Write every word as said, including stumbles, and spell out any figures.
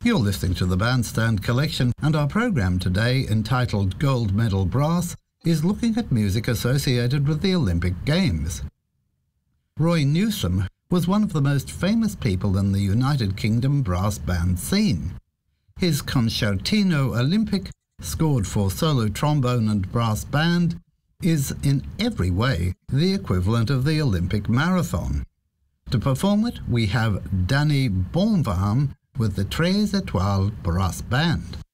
You're listening to the Bandstand Collection, and our program today, entitled Gold Medal Brass, is looking at music associated with the Olympic Games. Roy Newsom was one of the most famous people in the United Kingdom brass band scene. His Concertino Olympic, scored for solo trombone and brass band, is in every way the equivalent of the Olympic marathon. To perform it, we have Danny Bonvam with the Tres Etoiles Brass Band.